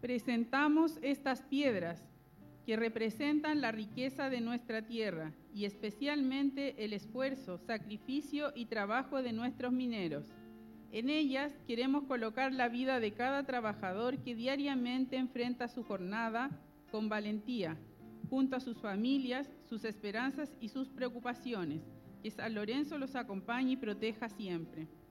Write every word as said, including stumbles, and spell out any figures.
Presentamos estas piedras que representan la riqueza de nuestra tierra y especialmente el esfuerzo, sacrificio y trabajo de nuestros mineros. En ellas queremos colocar la vida de cada trabajador que diariamente enfrenta su jornada con valentía, junto a sus familias, sus esperanzas y sus preocupaciones. Que San Lorenzo los acompañe y proteja siempre.